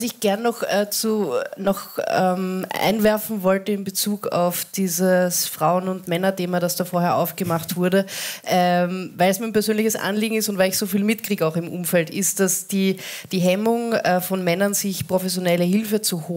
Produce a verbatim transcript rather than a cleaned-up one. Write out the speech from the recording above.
ich gern noch, äh, zu, noch ähm, einwerfen wollte in Bezug auf dieses Frauen- und Männer-Thema, das da vorher aufgemacht wurde, ähm, weil es mir ein persönliches Anliegen ist und weil ich so viel mitkriege auch im Umfeld, ist, dass die, die Hemmung äh, von Männern, sich professionelle Hilfe zu holen,